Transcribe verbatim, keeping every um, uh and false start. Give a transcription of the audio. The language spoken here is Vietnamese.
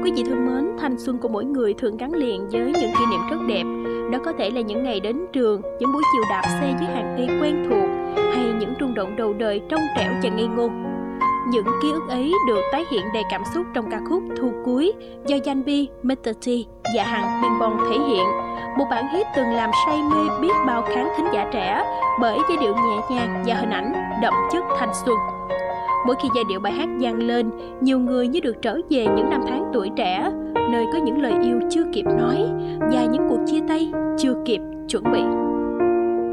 Quý vị thân mến, thanh xuân của mỗi người thường gắn liền với những kỷ niệm rất đẹp. Đó có thể là những ngày đến trường, những buổi chiều đạp xe dưới hàng cây quen thuộc, hay những rung động đầu đời trong trẻo và ngây ngô. Những ký ức ấy được tái hiện đầy cảm xúc trong ca khúc Thu Cuối do Yanbi, mít-tơ T và Hằng Pinball thể hiện. Một bản hit từng làm say mê biết bao khán thính giả trẻ bởi giai điệu nhẹ nhàng và hình ảnh đậm chất thanh xuân. Mỗi khi giai điệu bài hát vang lên, nhiều người như được trở về những năm tháng tuổi trẻ, nơi có những lời yêu chưa kịp nói và những cuộc chia tay chưa kịp chuẩn bị.